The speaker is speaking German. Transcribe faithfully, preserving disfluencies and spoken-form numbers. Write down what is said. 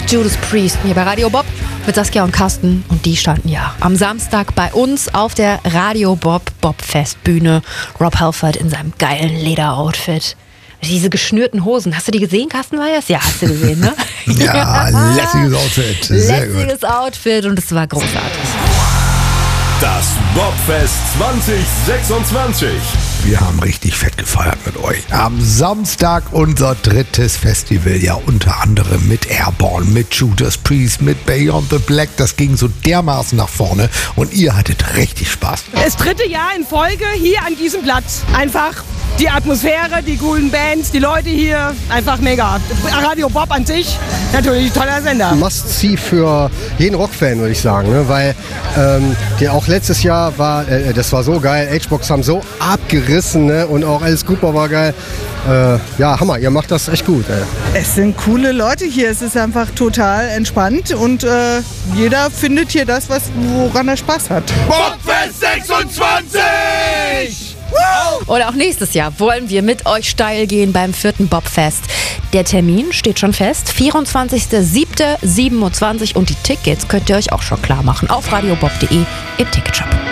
Judas Priest hier bei Radio Bob mit Saskia und Carsten. Und die standen ja am Samstag bei uns auf der Radio Bob Bobfest Bühne. Rob Halford in seinem geilen Lederoutfit. Diese geschnürten Hosen. Hast du die gesehen, Carsten Weyers? Ja, hast du gesehen, ne? Ja, lässiges Outfit. Sehr gut. Lässiges Outfit und es war großartig. Das Bobfest zwanzig sechsundzwanzig. Wir haben richtig fett gefeiert mit euch. Am Samstag unser drittes Festival, ja unter anderem mit Airborne, mit Judas Priest, mit Beyond the Black. Das ging so dermaßen nach vorne und ihr hattet richtig Spaß. Das dritte Jahr in Folge hier an diesem Platz. Einfach die Atmosphäre, die coolen Bands, die Leute hier, einfach mega. Radio Bob an sich, natürlich ein toller Sender. Must-see für jeden Rockfan, würde ich sagen, ne? Weil ähm, der auch letztes Jahr war, äh, das war so geil, H-Box haben so abgerissen, ne? Und auch Alice Cooper war geil. Äh, ja, Hammer, ihr macht das echt gut. Ey. Es sind coole Leute hier, es ist einfach total entspannt und äh, jeder findet hier das, was, woran er Spaß hat. Bobfest sechsundzwanzig! Und auch nächstes Jahr wollen wir mit euch steil gehen beim vierten Bobfest. Der Termin steht schon fest, vierundzwanzigster siebter siebenundzwanzig und die Tickets könnt ihr euch auch schon klar machen auf radiobob punkt de im Ticketshop.